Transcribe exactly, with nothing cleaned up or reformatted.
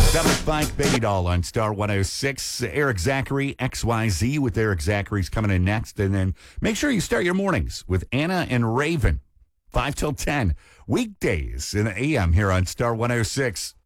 That was Spike Baby Doll on Star one oh six. Eric Zachary, X Y Z with Eric Zachary's coming in next. And then make sure you start your mornings with Anna and Raven, five till ten, weekdays in the A M here on Star one oh six.